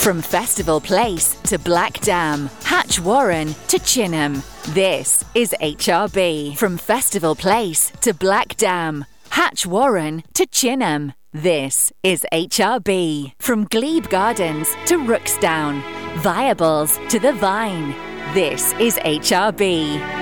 From Festival Place to Black Dam, Hatch Warren to Chinham, this is HRB. From Festival Place to Black Dam, Hatch Warren to Chinham, this is HRB. From Glebe Gardens to Rooksdown, Viables to the Vine, this is HRB.